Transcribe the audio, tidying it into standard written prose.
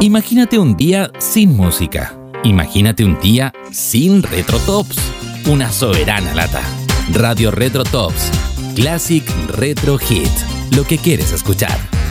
Imagínate un día sin música. Imagínate un día sin Retro Tops. Una soberana lata. Radio Retro Tops. Classic Retro Hit. Lo que quieres escuchar.